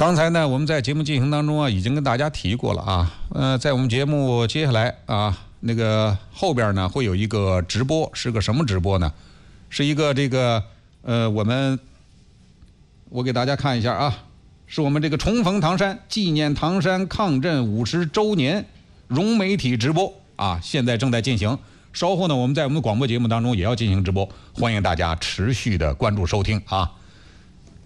刚才呢，我们在节目进行当中啊，已经跟大家提过了啊。在我们节目接下来啊，那个后边呢会有一个直播，是个什么直播呢？是一个这个我给大家看一下啊，是我们这个重逢唐山，纪念唐山抗震50周年融媒体直播啊，现在正在进行。稍后呢，我们在我们的广播节目当中也要进行直播，欢迎大家持续的关注收听啊。